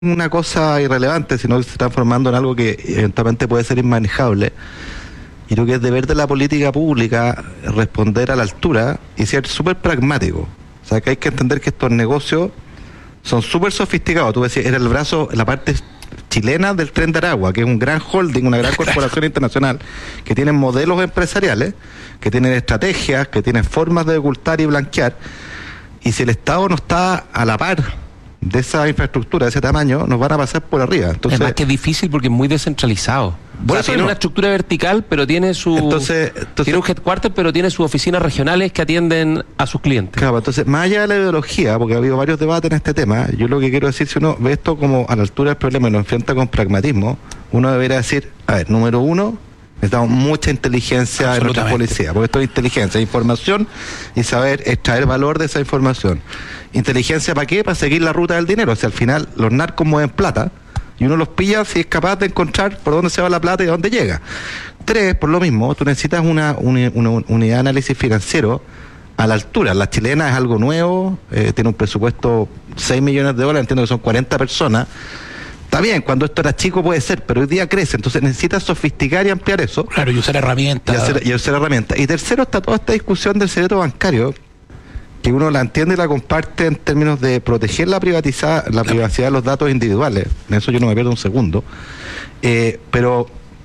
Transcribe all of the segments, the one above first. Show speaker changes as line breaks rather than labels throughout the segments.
una cosa irrelevante, sino que se está transformando en algo que eventualmente puede ser inmanejable. Y lo que es deber de la política pública responder a la altura y ser súper pragmático. O sea, que hay que entender que estos negocios son súper sofisticados. Tú decías, era el brazo, la parte chilena del Tren de Aragua, que es un gran holding, una gran corporación internacional, que tienen modelos empresariales, que tienen estrategias, que tienen formas de ocultar y blanquear. Y si el Estado no está a la par de esa infraestructura, de ese tamaño, nos van a pasar por arriba. Entonces,
además que es difícil porque es muy descentralizado. O sea, tiene una estructura vertical, pero tiene tiene un headquarter, pero tiene sus oficinas regionales que atienden a sus clientes.
Claro, entonces, más allá de la ideología, porque ha habido varios debates en este tema, yo lo que quiero decir, si uno ve esto como a la altura del problema y lo enfrenta con pragmatismo, uno debería decir, a ver, número uno, necesitamos mucha inteligencia de nuestra policía, porque esto es inteligencia, información y saber extraer valor de esa información. ¿Inteligencia para qué? Para seguir la ruta del dinero. O sea, al final los narcos mueven plata y uno los pilla si es capaz de encontrar por dónde se va la plata y a dónde llega. 3, por lo mismo, tú necesitas una unidad de análisis financiero a la altura. La chilena es algo nuevo, tiene un presupuesto $6 millones, entiendo que son 40 personas. Está bien, cuando esto era chico puede ser, pero hoy día crece, entonces necesitas sofisticar y ampliar eso.
Claro, y usar herramientas.
Y usar herramientas. Y tercero está toda esta discusión del secreto bancario, que uno la entiende y la comparte en términos de proteger la privacidad de los datos individuales. En eso yo no me pierdo un segundo. Pero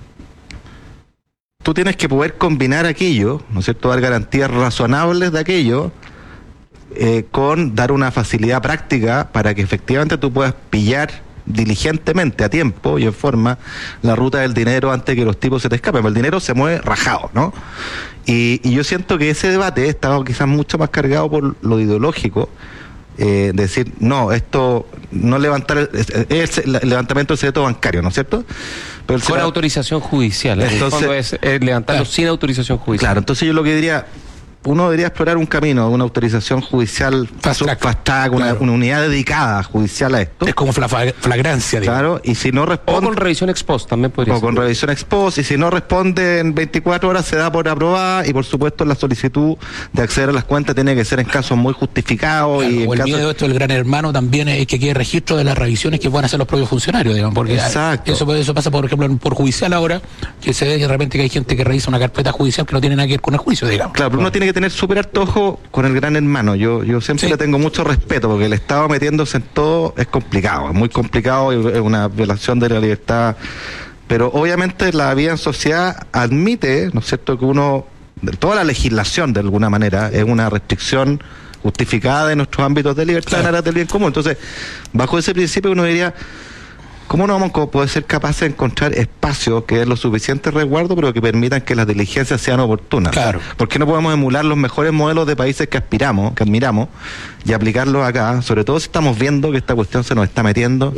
tú tienes que poder combinar aquello, ¿no es cierto?, dar garantías razonables de aquello, con dar una facilidad práctica para que efectivamente tú puedas pillar diligentemente, a tiempo y en forma, la ruta del dinero antes que los tipos se te escapen. El dinero se mueve rajado, ¿no? Y yo siento que ese debate estaba quizás mucho más cargado por lo ideológico, decir, no, esto no levantar es el levantamiento del secreto bancario, ¿no es cierto? Pero
con autorización judicial, entonces, en el fondo es levantarlo sin autorización judicial.
Claro, entonces yo lo que diría, uno debería explorar un camino, una autorización judicial fast track, una unidad dedicada judicial a esto.
Es como flagrancia, digamos.
Claro, y si no responde...
O con revisión ex post también podría ser.
O con revisión ex post, y si no responde en 24 horas se da por aprobada, y por supuesto la solicitud de acceder a las cuentas tiene que ser en casos muy justificados.
Claro,
y
o el miedo de esto del gran hermano también es que quede registro de las revisiones que puedan hacer los propios funcionarios, digamos, porque eso pasa, por ejemplo, por judicial ahora, que se ve de repente que hay gente que revisa una carpeta judicial que no tiene nada que ver con el juicio, digamos.
Claro, pero uno tiene que tener súper harto ojo con el gran hermano. Yo siempre le tengo mucho respeto, porque el Estado metiéndose en todo es complicado, es muy complicado, es una violación de la libertad. Pero obviamente la vida en sociedad admite, ¿no es cierto?, que toda la legislación de alguna manera es una restricción justificada de nuestros ámbitos de libertad en aras del bien común. Entonces, bajo ese principio uno diría, ¿cómo no vamos a poder ser capaces de encontrar espacios que den lo suficiente resguardo, pero que permitan que las diligencias sean oportunas?
Claro.
¿Por qué no podemos emular los mejores modelos de países que admiramos, y aplicarlos acá? Sobre todo si estamos viendo que esta cuestión se nos está metiendo.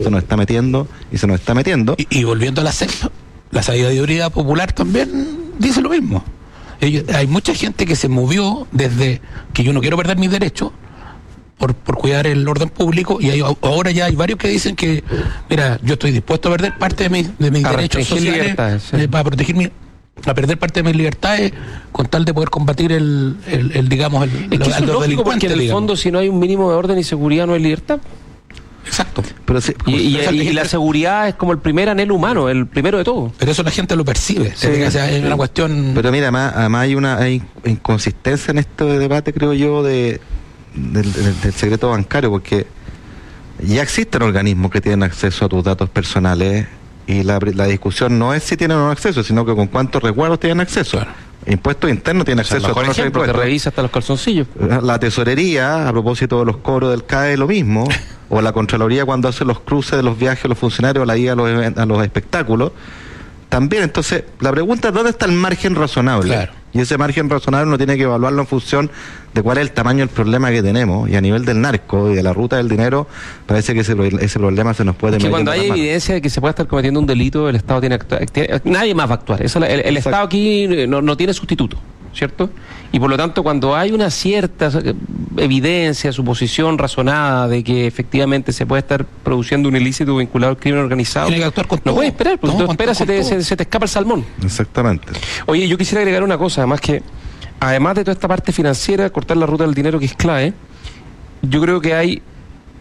Y volviendo a la sabiduría popular también dice lo mismo. Hay mucha gente que se movió desde que yo no quiero perder mis derechos, por cuidar el orden público, y ahora ya hay varios que dicen que, mira, yo estoy dispuesto a perder parte de mis derechos sociales, para proteger a perder parte de mis libertades con tal de poder combatir el
lógico, porque en el fondo, si no hay un mínimo de orden y seguridad, no hay libertad.
Exacto.
Pero
y la seguridad es como el primer anhelo humano, el primero de todo.
Pero eso la gente lo percibe. O sea, es una cuestión.
Pero mira, además hay inconsistencia en este debate, creo yo, del secreto bancario, porque ya existen organismos que tienen acceso a tus datos personales, y la discusión no es si tienen o no acceso, sino que con cuántos resguardos tienen acceso. Claro. Impuestos Internos tienen acceso a todos los impuestos.
Que revisa hasta los calzoncillos.
La tesorería, a propósito de los cobros del CAE, lo mismo. O la Contraloría, cuando hace los cruces de los viajes de los funcionarios, la ida a los espectáculos. También, entonces, la pregunta es ¿dónde está el margen razonable?
Claro.
Y ese margen razonable uno tiene que evaluarlo en función de cuál es el tamaño del problema que tenemos. Y a nivel del narco y de la ruta del dinero, parece que ese problema se nos puede meter.
Cuando hay evidencia de que se puede estar cometiendo un delito, el Estado tiene que actuar. Nadie más va a actuar. El Estado aquí no tiene sustituto, ¿cierto? Y por lo tanto, cuando hay una cierta evidencia, suposición razonada de que efectivamente se puede estar produciendo un ilícito vinculado al crimen organizado,
tiene que actuar con
no puedes esperar, porque tú esperas, se te escapa el salmón.
Exactamente.
Oye, yo quisiera agregar una cosa, además de toda esta parte financiera, cortar la ruta del dinero que es clave, yo creo que hay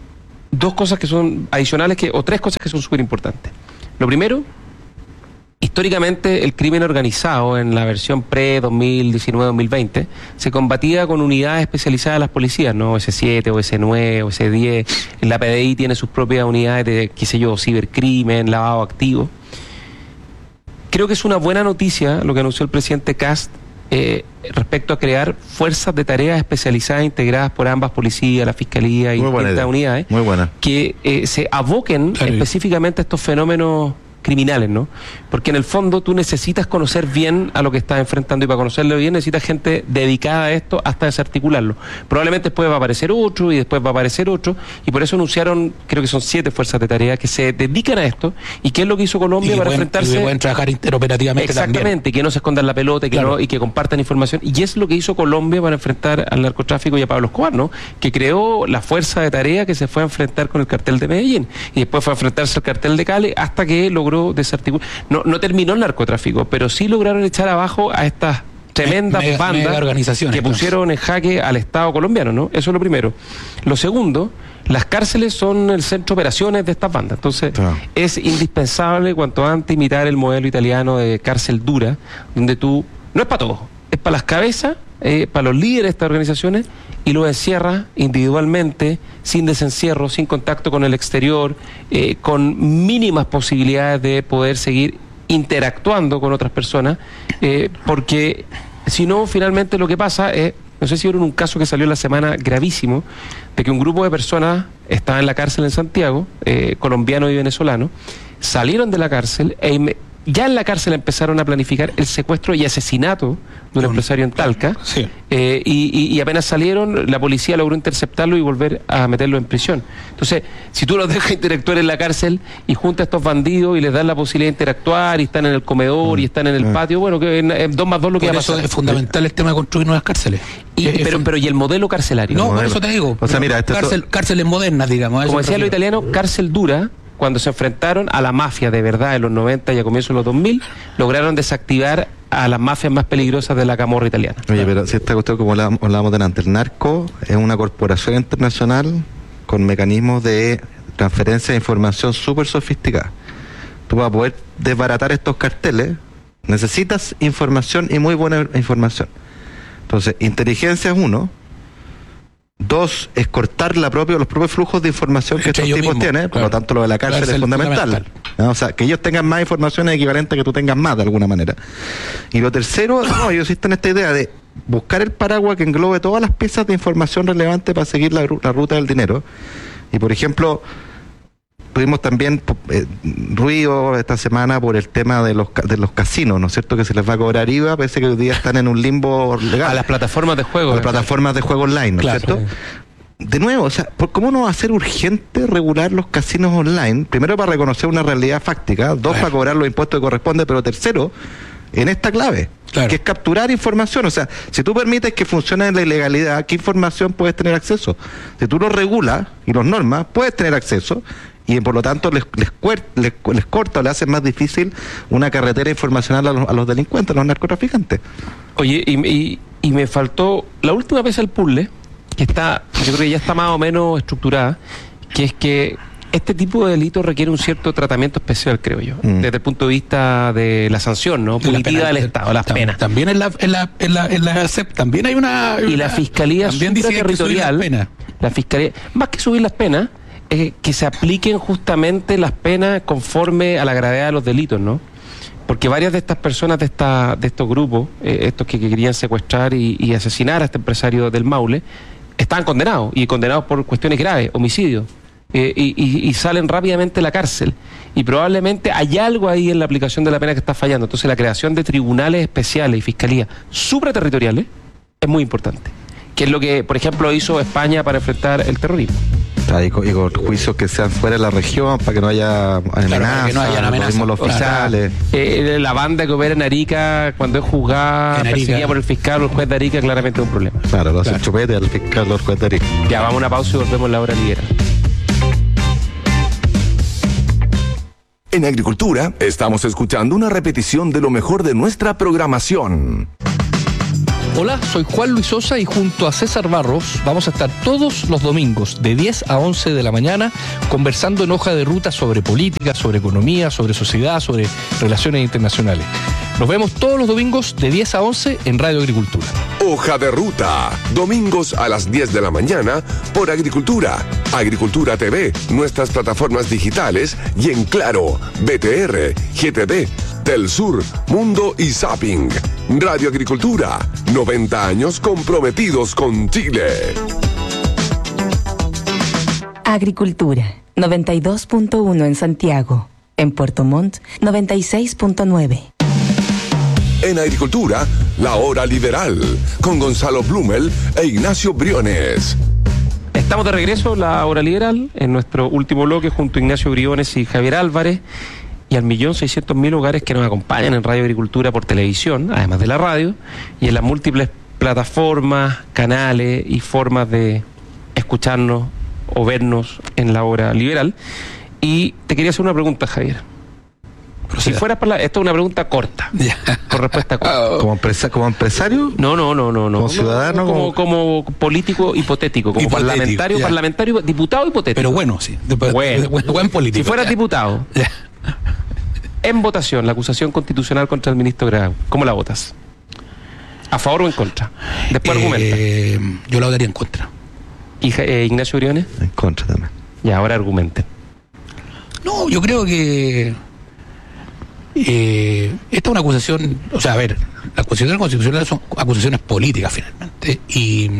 dos cosas que son adicionales o tres cosas que son súper importantes. Lo primero, históricamente el crimen organizado en la versión pre-2019-2020 se combatía con unidades especializadas de las policías, ¿no? OS7, OS9, OS10, la PDI tiene sus propias unidades de, qué sé yo, cibercrimen, lavado activo. Creo que es una buena noticia lo que anunció el presidente Kast respecto a crear fuerzas de tareas especializadas integradas por ambas policías, la Fiscalía y distintas unidades, que se aboquen específicamente a estos fenómenos criminales, ¿no? Porque en el fondo tú necesitas conocer bien a lo que estás enfrentando, y para conocerlo bien necesitas gente dedicada a esto hasta desarticularlo. Probablemente después va a aparecer otro y después va a aparecer otro, y por eso anunciaron, creo que son 7 fuerzas de tarea que se dedican a esto. ¿Y qué es lo que hizo Colombia para enfrentarse?
Y pueden trabajar interoperativamente.
Exactamente, también. Que no se escondan la pelota y que compartan información. Y es lo que hizo Colombia para enfrentar al narcotráfico y a Pablo Escobar, ¿no? Que creó la fuerza de tarea que se fue a enfrentar con el cartel de Medellín, y después fue a enfrentarse al cartel de Cali hasta que logró desarticular. No terminó el narcotráfico, pero sí lograron echar abajo a estas tremendas bandas organizaciones que pusieron en jaque al Estado colombiano, ¿no? Eso es lo primero. Lo segundo, las cárceles son el centro de operaciones de estas bandas. Entonces, es indispensable cuanto antes imitar el modelo italiano de cárcel dura, donde tú, no es para todos, es para las cabezas, para los líderes de estas organizaciones, y los encierras individualmente, sin desencierro, sin contacto con el exterior, con mínimas posibilidades de poder seguir interactuando con otras personas, porque si no, finalmente lo que pasa es, no sé si vieron un caso que salió en la semana gravísimo, de que un grupo de personas estaba en la cárcel en Santiago, colombianos y venezolanos, salieron de la cárcel ya en la cárcel empezaron a planificar el secuestro y asesinato de un empresario en Talca, y apenas salieron, la policía logró interceptarlo y volver a meterlo en prisión. Entonces, si tú los dejas interactuar en la cárcel y juntas a estos bandidos y les das la posibilidad de interactuar, y están en el comedor y están en el patio, bueno, que 2 más 2 lo que va a pasar.
Por eso es fundamental el tema de construir nuevas cárceles.
Pero ¿y el modelo carcelario?
No, por eso te digo.
O sea, mira,
cárceles modernas, digamos.
Como decía lo italiano, cárcel dura. Cuando se enfrentaron a la mafia de verdad en los 90 y a comienzos de los 2000, lograron desactivar a las mafias más peligrosas de la camorra italiana.
Oye, pero si esta cuestión, como hablábamos delante, el narco es una corporación internacional con mecanismos de transferencia de información súper sofisticados. Tú, para poder desbaratar estos carteles, necesitas información, y muy buena información. Entonces, inteligencia es uno. 2, es cortar los propios flujos de información que estos tipos tienen, por lo tanto lo de la cárcel es fundamental. ¿No? O sea, que ellos tengan más información es equivalente a que tú tengas más de alguna manera. Y lo tercero, ellos existen esta idea de buscar el paraguas que englobe todas las piezas de información relevante para seguir la ruta del dinero. Y por ejemplo, tuvimos también ruido esta semana por el tema de los casinos, ¿no es cierto? Que se les va a cobrar IVA, parece que hoy día están en un limbo legal.
A las plataformas de juego.
A las plataformas de juego online, ¿no es cierto? De nuevo, o sea, ¿cómo no va a ser urgente regular los casinos online? Primero, para reconocer una realidad fáctica. 2, para cobrar los impuestos que corresponde. Pero tercero, en esta clave, que es capturar información. O sea, si tú permites que funcione en la ilegalidad, ¿qué información puedes tener acceso? Si tú lo regulas y los normas, puedes tener acceso, y por lo tanto les corta o le hace más difícil una carretera informacional a los delincuentes, a los narcotraficantes.
Oye, y me faltó la última pieza del puzzle, que está, yo creo que ya está más o menos estructurada, que es que este tipo de delitos requiere un cierto tratamiento especial, creo yo, desde el punto de vista de la sanción, ¿no? Punitiva del Estado, las penas.
También en la CEP también hay una...
Y la Fiscalía Supraterritorial, la Fiscalía, más que subir las penas, que se apliquen justamente las penas conforme a la gravedad de los delitos, ¿no? Porque varias de estas personas de estos grupos, estos que querían secuestrar y asesinar a este empresario del Maule, estaban condenados, y condenados por cuestiones graves, homicidios, y salen rápidamente de la cárcel. Y probablemente hay algo ahí en la aplicación de la pena que está fallando. Entonces la creación de tribunales especiales y fiscalías supraterritoriales es muy importante, que es lo que, por ejemplo, hizo España para enfrentar el terrorismo.
Y con juicios que sean fuera de la región, para que no haya amenazas, los fiscales.
La banda que opera en Arica, cuando es juzgada, perseguida por el fiscal o el juez de Arica, claramente es un problema.
Claro, lo hace chupete al fiscal o al juez de Arica.
Ya, vamos a una pausa y volvemos a la hora ligera.
En Agricultura, estamos escuchando una repetición de lo mejor de nuestra programación.
Hola, soy Juan Luis Sosa y junto a César Barros vamos a estar todos los domingos de 10 a 11 de la mañana conversando en Hoja de Ruta sobre política, sobre economía, sobre sociedad, sobre relaciones internacionales. Nos vemos todos los domingos de 10 a 11 en Radio Agricultura.
Hoja de Ruta, domingos a las 10 de la mañana por Agricultura, Agricultura TV, nuestras plataformas digitales y en Claro, BTR, GTD, Telsur, Mundo y Zapping. Radio Agricultura, 90 años comprometidos con Chile.
Agricultura, 92.1 en Santiago. En Puerto Montt, 96.9.
En Agricultura, la hora liberal, con Gonzalo Blumel e Ignacio Briones.
Estamos de regreso, la hora liberal, en nuestro último bloque junto a Ignacio Briones y Javier Álvarez y al 1.600.000 hogares que nos acompañan en Radio Agricultura por televisión, además de la radio, y en las múltiples plataformas, canales y formas de escucharnos o vernos en la hora liberal. Y te quería hacer una pregunta, Javier. Si fueras para esto es una pregunta corta, con respuesta corta.
¿Como empresario?
No.
¿Como ciudadano?
Como político hipotético, como
Hipotético,
parlamentario, diputado hipotético.
Pero bueno, sí. Buen político.
Si fueras diputado, en votación, la acusación constitucional contra el ministro Grau, ¿cómo la votas? ¿A favor o en contra? Después argumenta.
Yo la votaría en contra.
¿Y Ignacio Briones?
En contra también.
Y ahora argumenten.
No, yo creo que esta es una acusación, o sea, a ver, las acusaciones constitucionales son acusaciones políticas finalmente, y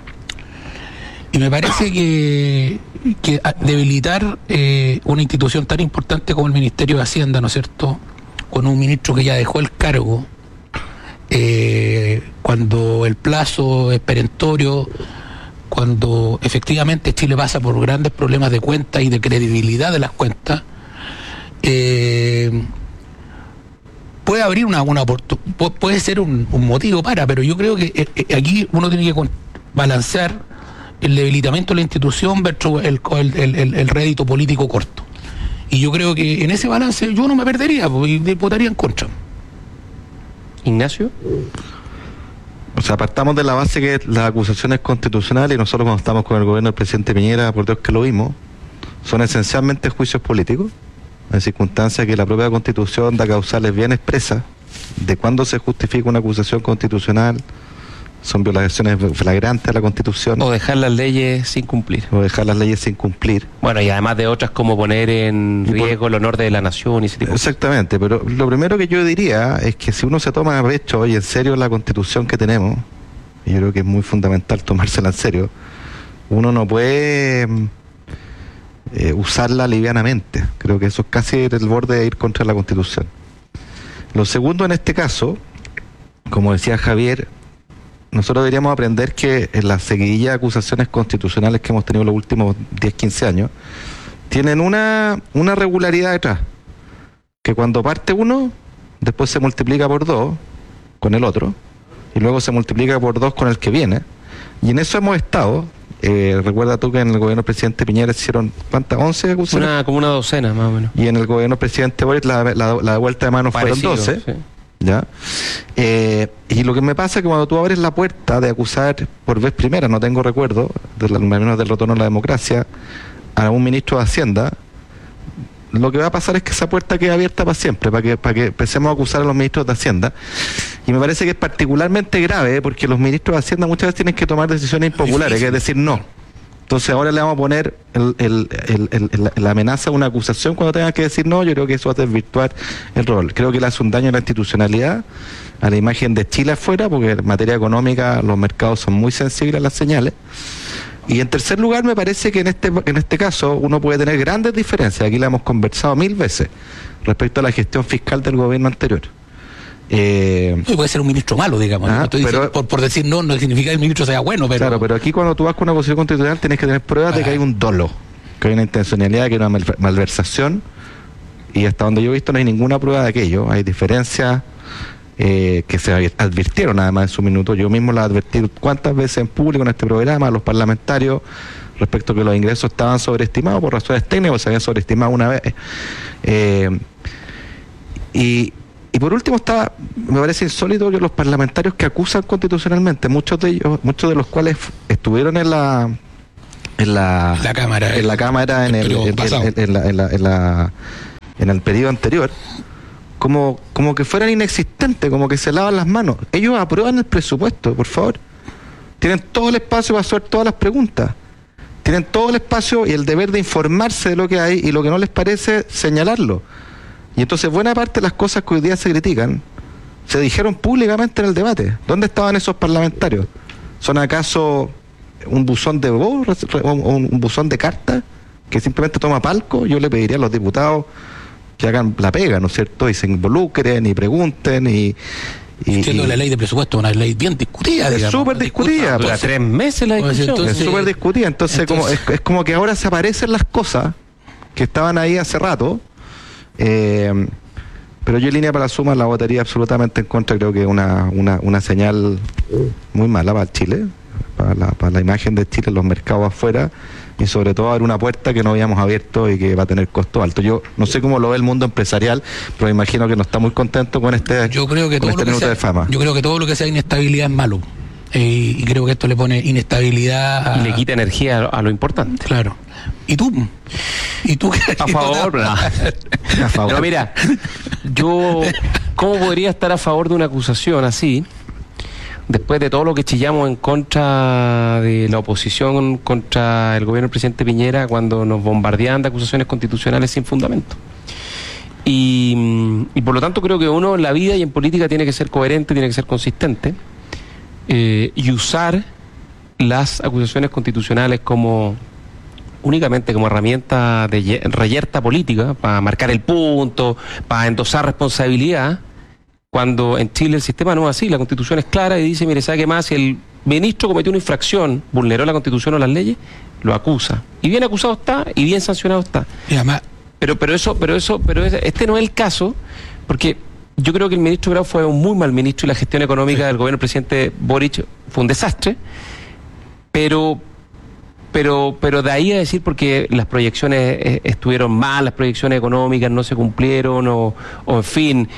me parece que debilitar una institución tan importante como el Ministerio de Hacienda, ¿no es cierto?, con un ministro que ya dejó el cargo, cuando el plazo es perentorio, cuando efectivamente Chile pasa por grandes problemas de cuentas y de credibilidad de las cuentas, puede abrir puede ser un motivo pero yo creo que aquí uno tiene que balancear el debilitamiento de la institución versus el rédito político corto. Y yo creo que en ese balance yo no me perdería y votaría en contra.
Ignacio.
O sea, partamos de la base que las acusaciones constitucionales, y nosotros cuando estamos con el gobierno del presidente Piñera, por Dios que lo vimos, son esencialmente juicios políticos, en circunstancias que la propia Constitución da causales bien expresas de cuándo se justifica una acusación constitucional, son violaciones flagrantes a la Constitución.
O dejar las leyes sin cumplir. Bueno, y además de otras como poner en riesgo el honor de la nación y ese tipo de cosas.
Exactamente, pero lo primero que yo diría es que si uno se toma a pecho y en serio la Constitución que tenemos, y yo creo que es muy fundamental tomársela en serio, uno no puede usarla livianamente. Creo que eso es casi el borde de ir contra la Constitución. Lo segundo en este caso, como decía Javier, nosotros deberíamos aprender que en la seguidilla de acusaciones constitucionales que hemos tenido los últimos 10, 15 años, tienen una regularidad detrás, que cuando parte uno, después se multiplica por 2 con el otro, y luego se multiplica por 2 con el que viene, y en eso hemos estado. Recuerda tú que en el gobierno del presidente Piñera se hicieron, ¿cuántas? 11 acusaciones.
Como una docena más o menos.
Y en el gobierno del presidente Boric la vuelta de mano fueron 12. Sí. ¿Ya? Y lo que me pasa es que cuando tú abres la puerta de acusar por vez primera, no tengo recuerdo, al menos del retorno a la democracia, a un ministro de Hacienda, lo que va a pasar es que esa puerta queda abierta para siempre, para que empecemos a acusar a los ministros de Hacienda. Y me parece que es particularmente grave porque los ministros de Hacienda muchas veces tienen que tomar decisiones impopulares, que es decir, no. Entonces ahora le vamos a poner la amenaza de una acusación cuando tengan que decir no. Yo creo que eso va a desvirtuar el rol. Creo que le hace un daño a la institucionalidad, a la imagen de Chile afuera, porque en materia económica los mercados son muy sensibles a las señales. Y en tercer lugar, me parece que en este caso uno puede tener grandes diferencias. Aquí la hemos conversado 1000 veces respecto a la gestión fiscal del gobierno anterior.
Puede ser un ministro malo, digamos. ¿No? Pero, por decir no significa que el ministro sea bueno. Pero...
Claro, pero aquí cuando tú vas con una acusación constitucional tienes que tener pruebas de que hay un dolo, que hay una intencionalidad, que hay una malversación, y hasta donde yo he visto no hay ninguna prueba de aquello. Hay diferencias que se advirtieron además en su minuto. Yo mismo las advertí cuántas veces en público en este programa a los parlamentarios respecto a que los ingresos estaban sobreestimados por razones técnicas, se habían sobreestimado una vez. Y por último me parece insólito que los parlamentarios que acusan constitucionalmente, muchos de los cuales estuvieron en la
Cámara,
en el periodo anterior, como que fueran inexistentes, como que se lavan las manos. Ellos aprueban el presupuesto, por favor. Tienen todo el espacio para hacer todas las preguntas. Tienen todo el espacio y el deber de informarse de lo que hay, y lo que no les parece, señalarlo. Y entonces buena parte de las cosas que hoy día se critican se dijeron públicamente en el debate. ¿Dónde estaban esos parlamentarios? ¿Son acaso un buzón de voz, un buzón de cartas que simplemente toma palco? Yo le pediría a los diputados que hagan la pega, ¿no es cierto? Y se involucren y pregunten
Entiendo la ley de presupuesto, una ley bien discutida.
Es súper discutida.
Dura 3 meses la discusión.
Es súper discutida. Entonces es como que ahora se aparecen las cosas que estaban ahí hace rato. Pero yo en línea para la suma la votaría absolutamente en contra. Creo que es una señal muy mala para Chile, para la imagen de Chile en los mercados afuera, y sobre todo abre una puerta que no habíamos abierto y que va a tener costo alto. Yo no sé cómo lo ve el mundo empresarial, pero me imagino que no está muy contento con este minuto de fama.
Yo creo que todo lo que sea inestabilidad es malo. Y creo que esto le pone inestabilidad
y le quita energía a lo importante.
Claro. ¿Y tú qué?
A favor. A favor. Pero mira, ¿cómo podría estar a favor de una acusación así? Después de todo lo que chillamos en contra de la oposición, contra el gobierno del presidente Piñera, cuando nos bombardeaban de acusaciones constitucionales sin fundamento. Y por lo tanto creo que uno en la vida y en política tiene que ser coherente, tiene que ser consistente, y usar las acusaciones constitucionales únicamente como herramienta de reyerta política, para marcar el punto, para endosar responsabilidad, cuando en Chile el sistema no es así. La Constitución es clara y dice, mire, ¿sabe qué más? Si el ministro cometió una infracción, vulneró la Constitución o las leyes, lo acusa. Y bien acusado está, y bien sancionado está.
Y además,
pero este no es el caso, porque yo creo que el ministro Grau fue un muy mal ministro y la gestión económica del gobierno del presidente Boric fue un desastre, pero de ahí a decir porque las proyecciones estuvieron mal, las proyecciones económicas no se cumplieron, o en fin,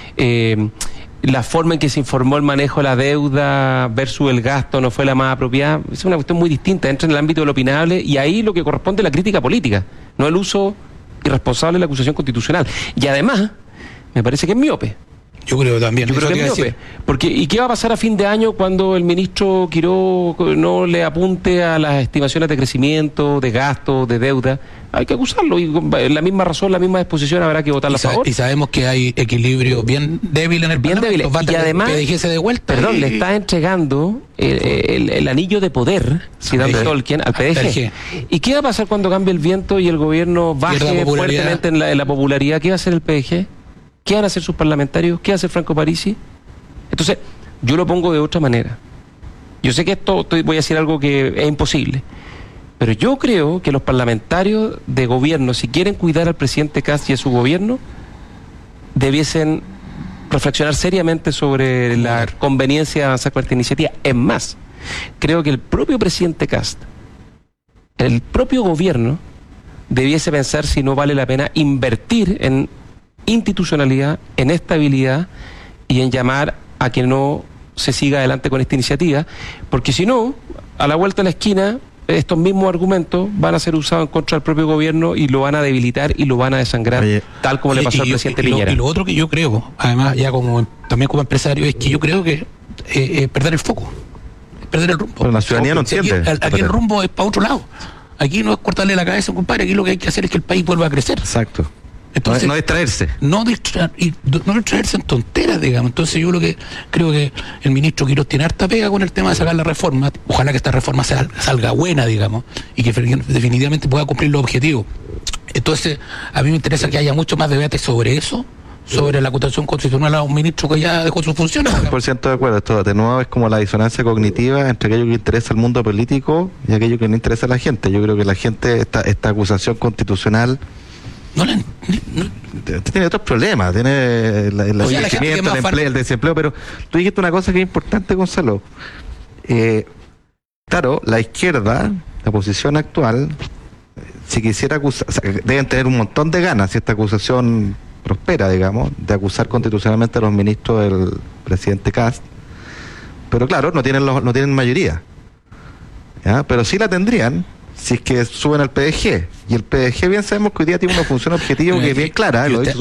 la forma en que se informó el manejo de la deuda versus el gasto no fue la más apropiada, es una cuestión muy distinta, entra en el ámbito de lo opinable, y ahí lo que corresponde es la crítica política, no el uso irresponsable de la acusación constitucional. Y además, me parece que es miope.
Yo creo también.
Yo creo que es miope. Porque, ¿y qué va a pasar a fin de año cuando el ministro Quiró no le apunte a las estimaciones de crecimiento, de gasto, de deuda? Hay que acusarlo, y la misma razón, la misma disposición habrá que votarla a favor.
Y sabemos que hay equilibrio bien débil en el
bien débil. Y además,
de vuelta.
Perdón, le está entregando el anillo de poder, citando Tolkien, al PDG. ¿Y qué va a pasar cuando cambie el viento y el gobierno baje fuertemente en la popularidad? ¿Qué va a hacer el PDG? ¿Qué van a hacer sus parlamentarios? ¿Qué va a hacer Franco Parisi? Entonces, yo lo pongo de otra manera. Yo sé que voy a decir algo que es imposible, pero yo creo que los parlamentarios de gobierno, si quieren cuidar al presidente Kast y a su gobierno, debiesen reflexionar seriamente sobre la conveniencia de avanzar con esta iniciativa. Es más, creo que el propio presidente Kast, el propio gobierno, debiese pensar si no vale la pena invertir en institucionalidad, en estabilidad y en llamar a que no se siga adelante con esta iniciativa, porque si no, a la vuelta de la esquina, estos mismos argumentos van a ser usados en contra del propio gobierno y lo van a debilitar y lo van a desangrar, tal como le pasó al presidente Piñera.
Y lo otro que yo creo, además ya también como empresario, es que yo creo que perder el foco, perder el rumbo.
Pero la ciudadanía no entiende.
Aquí el rumbo es para otro lado. Aquí no es cortarle la cabeza, compadre, aquí lo que hay que hacer es que el país vuelva a crecer.
Exacto.
Entonces,
no distraerse.
No distraerse en tonteras, digamos. Entonces yo lo que creo que el ministro Quirós tiene harta pega con el tema de sacar la reforma. Ojalá que esta reforma salga buena, digamos, y que definitivamente pueda cumplir los objetivos. Entonces, a mí me interesa que haya mucho más debate sobre eso, sobre la acusación constitucional a un ministro que ya dejó sus funciones.
100% de acuerdo. Esto de nuevo es como la disonancia cognitiva entre aquello que interesa al mundo político y aquello que no interesa a la gente. Yo creo que la gente, esta acusación constitucional tiene otros problemas, tiene el crecimiento, el desempleo, pero tú dijiste una cosa que es importante, Gonzalo. Claro, la izquierda, la posición actual, si quisiera acusar, deben tener un montón de ganas si esta acusación prospera, digamos, de acusar constitucionalmente a los ministros del presidente Kast, pero claro, no tienen mayoría, ¿ya? Pero sí la tendrían si es que suben al PDG, y el PDG bien sabemos que hoy día tiene una función objetiva que es bien clara, lo dice